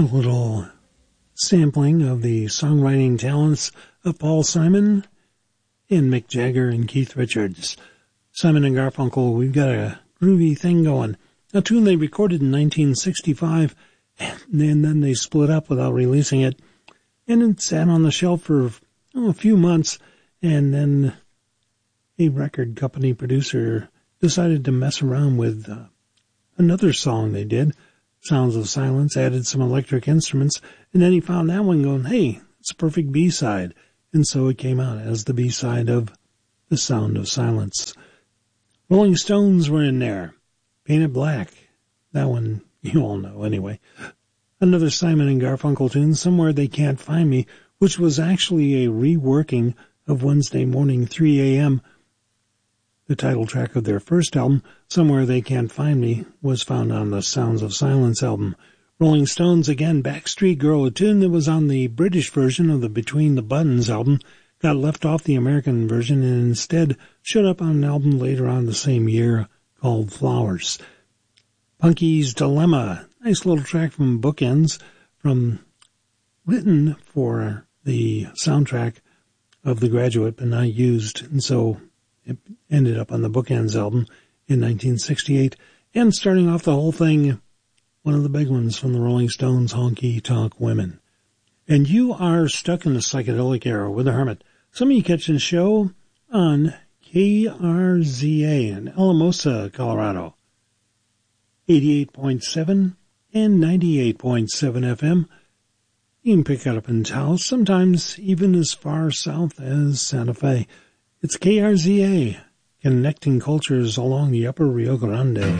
A little sampling of the songwriting talents of Paul Simon and Mick Jagger and Keith Richards. Simon and Garfunkel, we've got a groovy thing going. A tune they recorded in 1965, and then they split up without releasing it. And it sat on the shelf for a few months, and then a record company producer decided to mess around with another song they did, Sounds of Silence, added some electric instruments, and then he found that one going, hey, it's a perfect B-side. And so it came out as the B-side of The Sound of Silence. Rolling Stones were in there. Painted Black. That one you all know anyway. Another Simon and Garfunkel tune, Somewhere They Can't Find Me, which was actually a reworking of Wednesday Morning 3 a.m., the title track of their first album. Somewhere They Can't Find Me was found on the Sounds of Silence album. Rolling Stones again, Backstreet Girl, a tune that was on the British version of the Between the Buttons album, got left off the American version and instead showed up on an album later on the same year called Flowers. Punky's Dilemma, nice little track from Bookends, written for the soundtrack of The Graduate but not used, and so it ended up on the Bookends album in 1968. And starting off the whole thing, one of the big ones from the Rolling Stones, Honky Tonk Women. And you are stuck in the psychedelic era with the Hermit. Some of you catching the show on KRZA in Alamosa, Colorado. 88.7 and 98.7 FM. You can pick it up in Taos, sometimes even as far south as Santa Fe. It's KRZA, connecting cultures along the upper Rio Grande.